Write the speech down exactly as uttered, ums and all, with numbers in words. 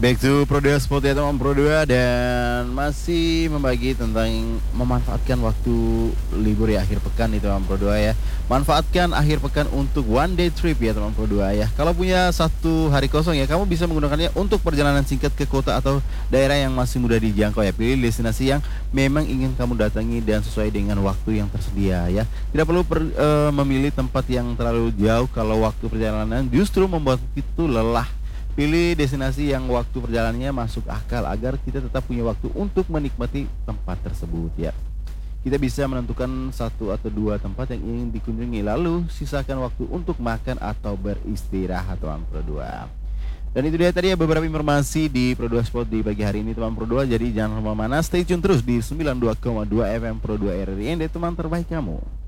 Back to Pro dua Sport ya teman Pro dua, dan masih membagi tentang memanfaatkan waktu libur ya, akhir pekan nih teman Pro dua ya. Manfaatkan akhir pekan untuk one day trip ya teman Pro dua ya. Kalau punya satu hari kosong ya, kamu bisa menggunakannya untuk perjalanan singkat ke kota atau daerah yang masih mudah dijangkau ya. Pilih destinasi yang memang ingin kamu datangi dan sesuai dengan waktu yang tersedia ya. Tidak perlu per, e, memilih tempat yang terlalu jauh kalau waktu perjalanan justru membuat itu lelah. Pilih destinasi yang waktu perjalanannya masuk akal agar kita tetap punya waktu untuk menikmati tempat tersebut ya. Kita bisa menentukan satu atau dua tempat yang ingin dikunjungi, lalu sisakan waktu untuk makan atau beristirahat teman Pro dua. Dan itu dia tadi ya beberapa informasi di Pro dua Sport di pagi hari ini teman Pro dua. Jadi jangan kemana-mana, stay tune terus di sembilan puluh dua koma dua F M Pro dua R R I, teman terbaik kamu.